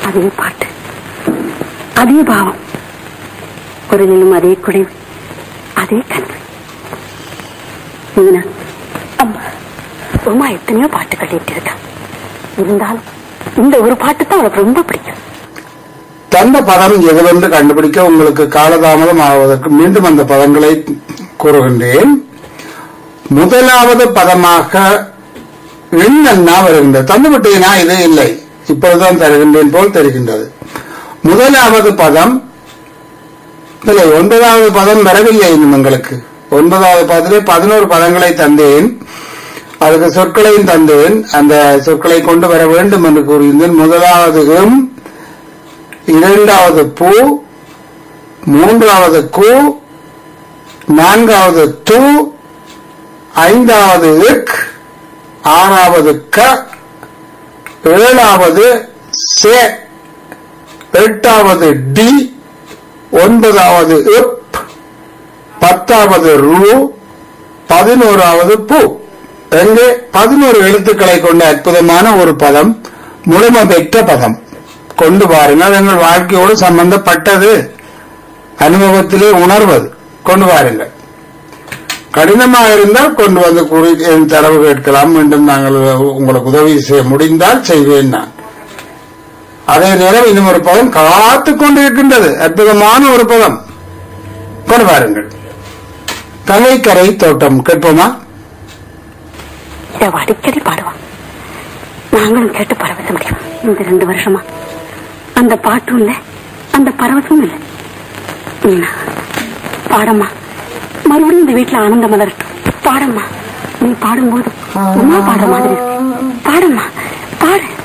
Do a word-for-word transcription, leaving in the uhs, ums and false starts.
அதே பாட்டு, அதே பாவம், குரலிலும் அதே குறைவு, அதே கனவு. அம்மா உமா எத்தனையோ பாட்டு கட்டிட்டு இருக்கா, இருந்தாலும் இந்த ஒரு பாட்டு தான் அவளுக்கு ரொம்ப பிடிக்கும். தந்த பதம் எதுவென்று கண்டுபிடிக்க உங்களுக்கு காலதாமதம் ஆவதற்கு மீண்டும் அந்த பதங்களை கூறுகின்றேன். முதலாவது பதமாக எண்ணா வருகின்றது. தந்துவிட்டீனா இது இல்லை, இப்பொழுதுதான் தருகின்றேன் போல் தெரிகின்றது. முதலாவது பதம் இல்லை, ஒன்பதாவது பதம் வரவில்லை இன்னும் உங்களுக்கு. ஒன்பதாவது பதத்திலே பதினோரு பதங்களை தந்தேன், அதுக்கு சொற்களையும் தந்தேன். அந்த சொற்களை கொண்டு வர வேண்டும் என்று கூறியிருந்தேன். முதலாவது எம், இரண்டாவது பூ, மூன்றாவது கு, நான்காவது து, ஐந்தாவது இக், ஆறாவது க, ஏழாவது சே, எட்டாவது டி, ஒன்பதாவது இப், பத்தாவது ரு, பதினோராவது பூ. எங்கே பதினோரு எழுத்துக்களை கொண்ட அற்புதமான ஒரு பதம், முழுமை பெற்ற பதம் கொண்டு வாருங்கள். எங்கள் வாழ்க்கையோடு சம்பந்தப்பட்டது, அனுபவத்திலே உணர்வது. கொண்டு வாருங்கள். கடினமாக இருந்தால் கொண்டு வந்து கூறி என் தரவு கேட்கலாம். மீண்டும் நாங்கள் உங்களுக்கு உதவி செய்ய முடிந்தால் செய்வேன் நான். அதே நேரம் இன்னும் ஒரு பதம் காத்துக் கொண்டிருக்கின்றது, அற்புதமான ஒரு பதம். கொண்டு வாருங்கள். கலைக்கரை தோட்டம் கேட்போமா? அடிக்கடி பாடுவான், நாங்களும் கேட்டு பரவச முடியும். இந்த ரெண்டு வருஷமா அந்த பாட்டும் இல்ல, அந்த பரவசமும் இல்ல. பாடம்மா, மறுபடியும் இந்த வீட்டுல ஆனந்தம் மலரட்டும். பாடம்மா, நீ பாடும்போது உமா பாடுற மாதிரி பாடம்மா, பாடு.